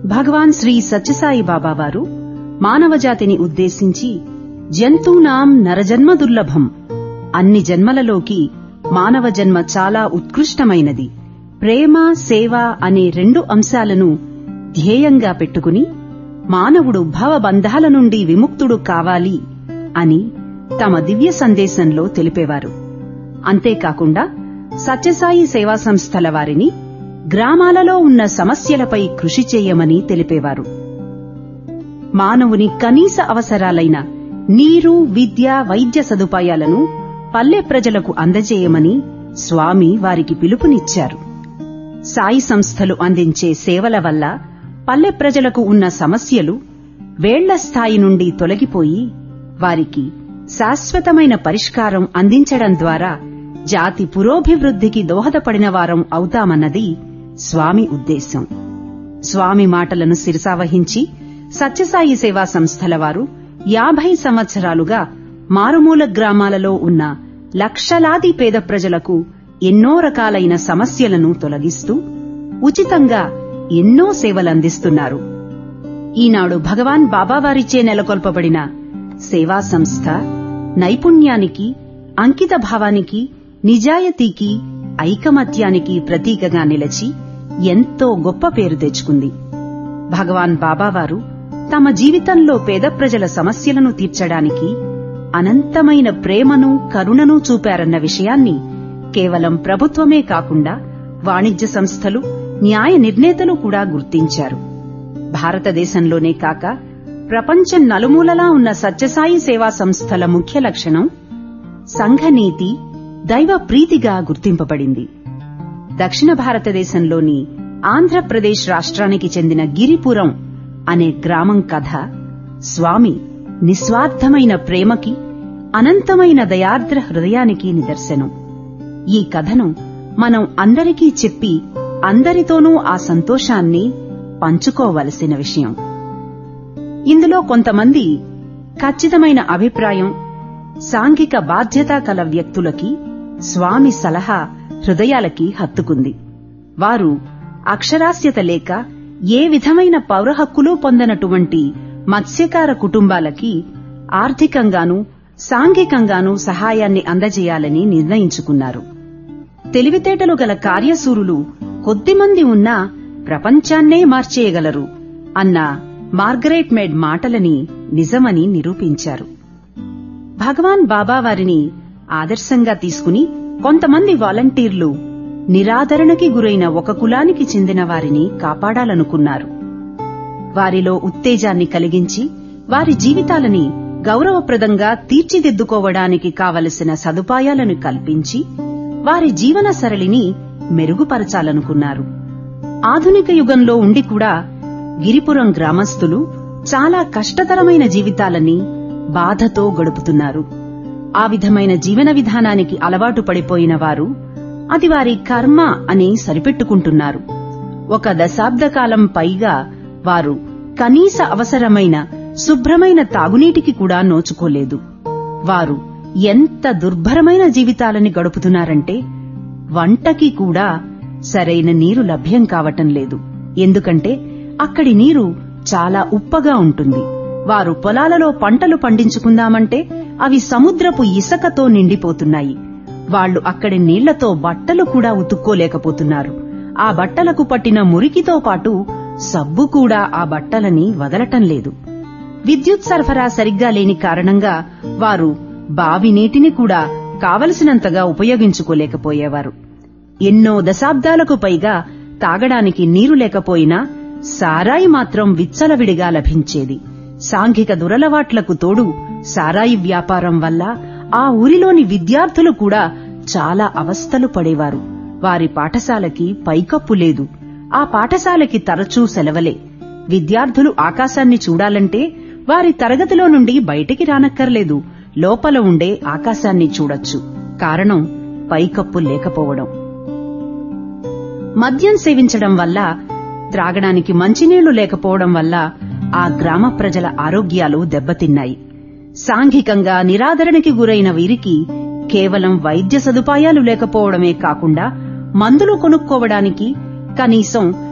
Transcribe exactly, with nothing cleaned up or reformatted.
భగవాన్ శ్రీ సత్యసాయి బాబా వారు మానవజాతిని ఉద్దేశించి జంతూనాం నరజన్మ దుర్లభం, అన్ని జన్మలలోకి మానవ జన్మ చాలా ఉత్కృష్టమైనది, ప్రేమ సేవ అనే రెండు అంశాలను ధ్యేయంగా పెట్టుకుని మానవుడు భవబంధాల నుండి విముక్తుడు కావాలి అని తమ దివ్య సందేశంలో తెలిపేవారు. అంతేకాకుండా సత్యసాయి సేవా సంస్థల వారిని గ్రామాలలో ఉన్న సమస్యలపై కృషి చేయమని తెలిపేవారు. మానవుని కనీస అవసరాలైన నీరు, విద్య, వైద్య సదుపాయాలను పల్లె ప్రజలకు అందజేయమని స్వామి వారికి పిలుపునిచ్చారు. సాయి సంస్థలు అందించే సేవల వల్ల పల్లె ప్రజలకు ఉన్న సమస్యలు వేళ్ల స్థాయి నుండి తొలగిపోయి వారికి శాశ్వతమైన పరిష్కారం అందించడం ద్వారా జాతి పురోభివృద్ధికి దోహదపడిన వారం అవుతామన్నది స్వామి ఉద్దేశం. స్వామి మాటలను శిరసావహించి సత్యసాయి సేవా సంస్థల వారు యాభై సంవత్సరాలుగా మారుమూల గ్రామాలలో ఉన్న లక్షలాది పేద ప్రజలకు ఎన్నో రకాలైన సమస్యలను తొలగిస్తూ ఉచితంగా ఎన్నో సేవలందిస్తున్నారు. ఈనాడు భగవాన్ బాబావారిచే నెలకొల్పబడిన సేవా సంస్థ నైపుణ్యానికి, అంకిత భావానికి, నిజాయితీకి, ఐకమత్యానికి ప్రతీకగా నిలిచి ఎంతో గొప్ప పేరు తెచ్చుకుంది. భగవాన్ బాబావారు తమ జీవితంలో పేద ప్రజల సమస్యలను తీర్చడానికి అనంతమైన ప్రేమను, కరుణను చూపారన్న విషయాన్ని కేవలం ప్రభుత్వమే కాకుండా వాణిజ్య సంస్థలు, న్యాయ నిర్ణేతలు కూడా గుర్తించారు. భారతదేశంలోనే కాక ప్రపంచం నలుమూలలా ఉన్న సత్యసాయి సేవా సంస్థల ముఖ్య లక్షణం సంఘనీతి, దైవ ప్రీతిగా గుర్తింపబడింది. దక్షిణ భారతదేశంలోని ఆంధ్రప్రదేశ్ రాష్ట్రానికి చెందిన గిరిపురం అనే గ్రామం కథ స్వామి నిస్వార్థమైన ప్రేమకి, అనంతమైన దయార్ద్ర హృదయానికి నిదర్శనం. ఈ కథను మనం అందరికీ చెప్పి అందరితోనూ ఆ సంతోషాన్ని పంచుకోవలసిన విషయం. ఇందులో కొంతమంది ఖచ్చితమైన అభిప్రాయం, సాంఘిక బాధ్యత కల వ్యక్తులకి స్వామి సలహా హృదయాలకి హత్తుకుంది. వారు అక్షరాస్యత లేక ఏ విధమైన పౌర హక్కులు పొందనటువంటి మత్స్యకార కుటుంబాలకి ఆర్థికంగానూ సాంఘికంగానూ సహాయాన్ని అందజేయాలని నిర్ణయించుకున్నారు. తెలివితేటలు గల కార్యశూరులు కొద్దిమంది ఉన్నా ప్రపంచాన్నే మార్చేయగలరు అన్న మార్గరెట్ మెడ్ మాటలని నిజమని నిరూపించారు. భగవాన్ బాబా వారిని ఆదర్శంగా తీసుకుని కొంతమంది వాలంటీర్లు నిరాదరణకి గురైన ఒక కులానికి చెందిన వారిని కాపాడాలనుకున్నారు. వారిలో ఉత్తేజాన్ని కలిగించి వారి జీవితాలని గౌరవప్రదంగా తీర్చిదిద్దుకోవడానికి కావలసిన సదుపాయాలను కల్పించి వారి జీవన సరళిని మెరుగుపరచాలనుకున్నారు. ఆధునిక యుగంలో ఉండి కూడా గిరిపురం గ్రామస్తులు చాలా కష్టతరమైన జీవితాలని బాధతో గడుపుతున్నారు. ఆ విధమైన జీవన విధానానికి అలవాటు పడిపోయిన వారు అది వారి కర్మ అని సరిపెట్టుకుంటున్నారు. ఒక దశాబ్ద కాలం పైగా వారు కనీస అవసరమైన శుభ్రమైన తాగునీటికి కూడా నోచుకోలేదు. వారు ఎంత దుర్భరమైన జీవితాలని గడుపుతున్నారంటే వంటకి కూడా సరైన నీరు లభ్యం కావటం లేదు. ఎందుకంటే అక్కడి నీరు చాలా ఉప్పగా ఉంటుంది. వారు పొలాలలో పంటలు పండించుకుందామంటే అవి సముద్రపు ఇసకతో నిండిపోతున్నాయి. వాళ్లు అక్కడి నీళ్లతో బట్టలు కూడా ఉతుక్కోలేకపోతున్నారు. ఆ బట్టలకు పట్టిన మురికితో పాటు సబ్బు కూడా ఆ బట్టలని వదలటం లేదు. విద్యుత్ సరఫరా సరిగ్గా లేని కారణంగా వారు బావి నీటిని కూడా కావలసినంతగా ఉపయోగించుకోలేకపోయేవారు. ఎన్నో దశాబ్దాలకు పైగా తాగడానికి నీరు లేకపోయినా సారాయి మాత్రం విచ్చలవిడిగా లభించేది. సాంఘిక దురలవాట్లకు తోడు సారాయి వ్యాపారం వల్ల ఆ ఊరిలోని విద్యార్థులు కూడా చాలా అవస్థలు పడేవారు. వారి పాఠశాలకి పైకప్పు లేదు. ఆ పాఠశాలకి తరచూ సెలవలే. విద్యార్థులు ఆకాశాన్ని చూడాలంటే వారి తరగతిలో నుండి బయటికి రానక్కర్లేదు, లోపల ఉండే ఆకాశాన్ని చూడొచ్చు. కారణం పైకప్పు లేకపోవడం. మద్యం సేవించడం వల్ల, త్రాగడానికి మంచినీళ్లు లేకపోవడం వల్ల ఆ గ్రామ ప్రజల ఆరోగ్యాలు దెబ్బతిన్నాయి. సాంఘికంగా నిరాదరణకి గురైన వీరికి కేవలం వైద్య సదుపాయాలు లేకపోవడమే కాకుండా మందులు కొనుక్కోవడానికి కనీసం